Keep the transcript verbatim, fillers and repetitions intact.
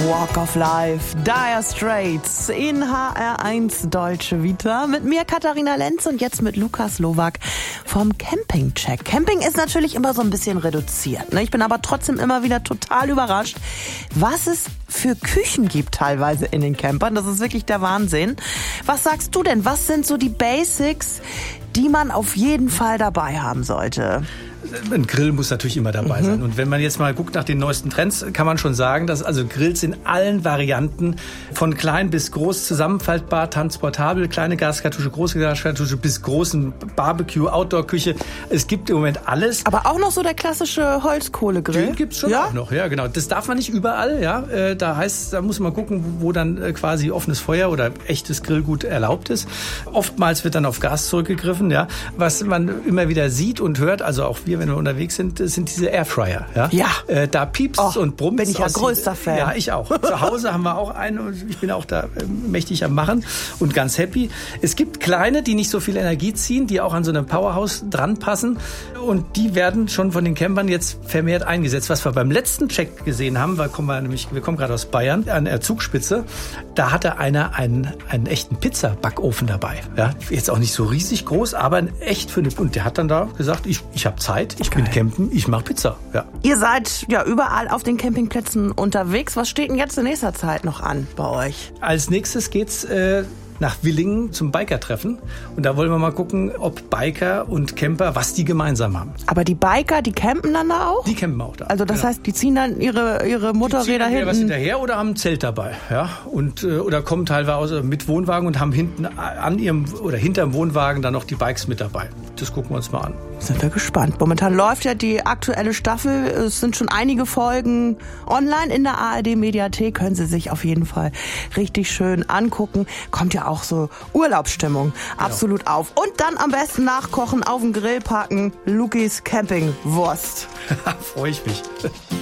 Walk of Life, Dire Straits in H R eins Deutsche Vita. Mit mir Katharina Lenz und jetzt mit Lukas Lowak vom Campingcheck. Camping ist natürlich immer so ein bisschen reduziert, ne? Ich bin aber trotzdem immer wieder total überrascht, was es für Küchen gibt teilweise in den Campern. Das ist wirklich der Wahnsinn. Was sagst du denn? Was sind so die Basics, die man auf jeden Fall dabei haben sollte? Ein Grill muss natürlich immer dabei mhm. sein. Und wenn man jetzt mal guckt nach den neuesten Trends, kann man schon sagen, dass also Grills in allen Varianten von klein bis groß zusammenfaltbar, transportabel, kleine Gaskartusche, große Gaskartusche bis großen Barbecue, Outdoor-Küche. Es gibt im Moment alles. Aber auch noch so der klassische Holzkohlegrill? Den gibt's schon ja? auch noch, ja genau. Das darf man nicht überall, ja. Da heißt, da muss man gucken, wo dann quasi offenes Feuer oder echtes Grillgut erlaubt ist. Oftmals wird dann auf Gas zurückgegriffen, ja. Was man immer wieder sieht und hört, also auch wir, wenn wir unterwegs sind, sind diese Airfryer. Ja. ja. Äh, da piepst oh, und brummt. Bin ich ja größter die, Fan. Ja, ich auch. Zu Hause haben wir auch einen und ich bin auch da äh, mächtig am Machen und ganz happy. Es gibt kleine, die nicht so viel Energie ziehen, die auch an so einem Powerhouse dran passen und die werden schon von den Campern jetzt vermehrt eingesetzt. Was wir beim letzten Check gesehen haben, weil kommen wir nämlich, wir kommen gerade aus Bayern, an der Zugspitze, da hatte einer einen, einen echten Pizzabackofen dabei. Ja, jetzt auch nicht so riesig groß, aber echt für eine, und der hat dann da gesagt, ich, ich habe Zeit, ich okay. bin campen, ich mache Pizza. Ja. Ihr seid ja überall auf den Campingplätzen unterwegs. Was steht denn jetzt in nächster Zeit noch an bei euch? Als nächstes geht's äh, nach Willingen zum Biker-Treffen. Und da wollen wir mal gucken, ob Biker und Camper, was die gemeinsam haben. Aber die Biker, die campen dann da auch? Die campen auch da. Also das genau. heißt, die ziehen dann ihre, ihre Motorräder hinten? Was hinterher oder haben ein Zelt dabei. Ja? Und, äh, oder kommen teilweise mit Wohnwagen und haben hinten an ihrem oder hinterm Wohnwagen dann noch die Bikes mit dabei. Das gucken wir uns mal an. Sind wir gespannt. Momentan läuft ja die aktuelle Staffel. Es sind schon einige Folgen online in der A R D-Mediathek. Können Sie sich auf jeden Fall richtig schön angucken. Kommt ja auch so Urlaubsstimmung absolut genau. auf. Und dann am besten nachkochen, auf den Grill packen. Lukis Campingwurst. Freue ich mich.